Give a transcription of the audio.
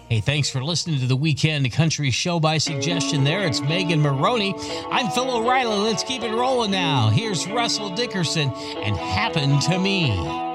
Hey, thanks for listening to the Weekend Country Show by suggestion there. It's Megan Maroney. I'm Phil O'Reilly. Let's keep it rolling now. Here's Russell Dickerson and Happened to Me.